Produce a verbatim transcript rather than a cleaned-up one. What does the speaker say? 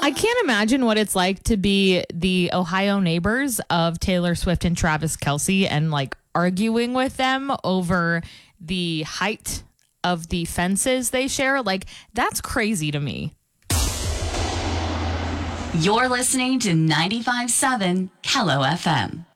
I can't imagine what it's like to be the Ohio neighbors of Taylor Swift and Travis Kelce and like arguing with them over the height of the fences they share. Like, that's crazy to me. You're listening to ninety-five point seven Kello F M.